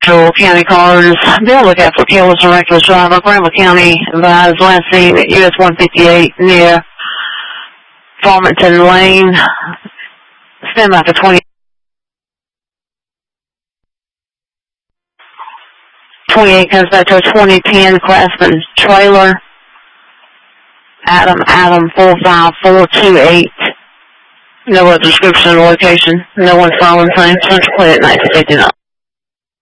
Patrol County cars. Be on the lookout for careless or reckless driver. Granville County advised last seen at US 158 near Farmington Lane. Stand by for 28 comes back to a 2010 Craftsman trailer. Adam 45428. No other description of the location. No one's following same. Central Clear at 1959.